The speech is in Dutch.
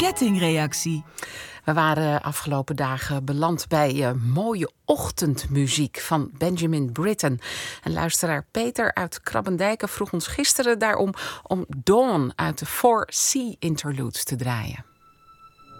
kettingreactie. We waren afgelopen dagen beland bij mooie ochtendmuziek van Benjamin Britten. En luisteraar Peter uit Krabbendijken vroeg ons gisteren daarom om Dawn uit de 4C Interludes te draaien.